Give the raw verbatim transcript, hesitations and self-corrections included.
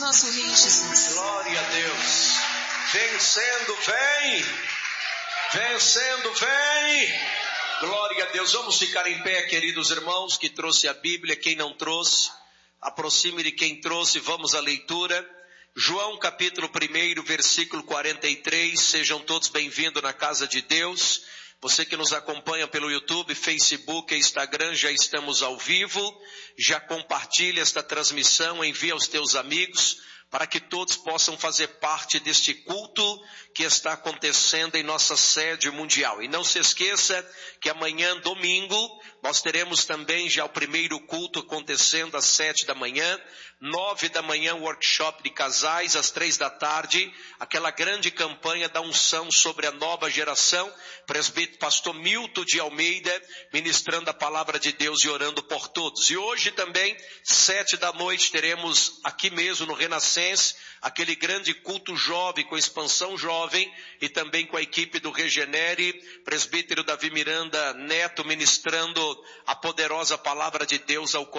nosso Rei Jesus. Glória a Deus. Vencendo, vem. Vencendo, vem. Glória a Deus. Vamos ficar em pé, queridos irmãos, que trouxe a Bíblia. Quem não trouxe, aproxime de quem trouxe. Vamos à leitura. João capítulo um, versículo quarenta e três. Sejam todos bem-vindos na casa de Deus. Você que nos acompanha pelo YouTube, Facebook e Instagram, já estamos ao vivo. Já compartilha esta transmissão, envia aos teus amigos, para que todos possam fazer parte deste culto que está acontecendo em nossa sede mundial. E não se esqueça que amanhã, domingo, nós teremos também já o primeiro culto acontecendo às sete da manhã, nove da manhã, workshop de casais, às três da tarde, aquela grande campanha da unção sobre a nova geração, presbítero pastor Milton de Almeida, ministrando a palavra de Deus e orando por todos. E hoje também, sete da noite, teremos aqui mesmo no Renascença, aquele grande culto jovem, com expansão jovem, e também com a equipe do Regenere, presbítero Davi Miranda Neto, ministrando a poderosa palavra de Deus ao